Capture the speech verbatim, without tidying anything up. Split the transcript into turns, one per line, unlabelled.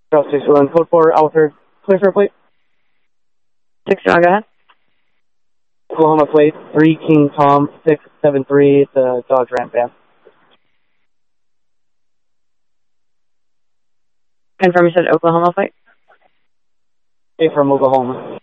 Charles six one, code four, Alfred, clear for a plate.
six one, go ahead.
Oklahoma plate, three King Tom, six seven three, it's a Dodge Ram van.
Confirm you said Oklahoma plate?
Hey, from Oklahoma.